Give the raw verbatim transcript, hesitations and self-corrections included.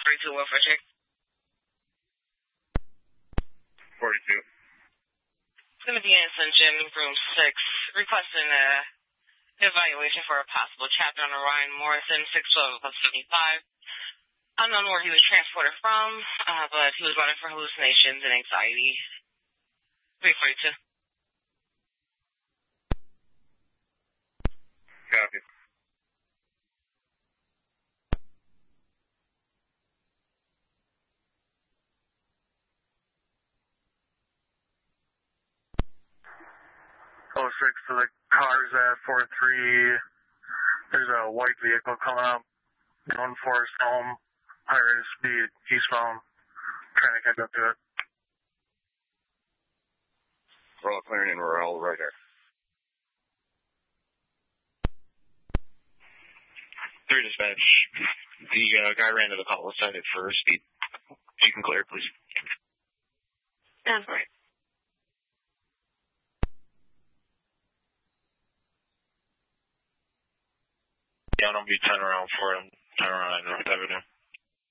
forty-two, what for check? forty-two. It's going to be in Saint Jim, room six, requesting a evaluation for a possible chapter on Ryan Morrison, six twelve seventy-five. Unknown where he was transported from, uh, but he was running for hallucinations and anxiety. three forty-two. Copy. oh six to the cars at four three. There's a white vehicle coming up. Going Forest Home. Higher rate of speed. Eastbound. Trying to catch up to it. We're all clearing in. We're all right there. Three dispatch. The uh, guy ran to the call cited for speed. You can clear, please. That's right. Yeah, I'll be ten around for him. Turn around North Avenue.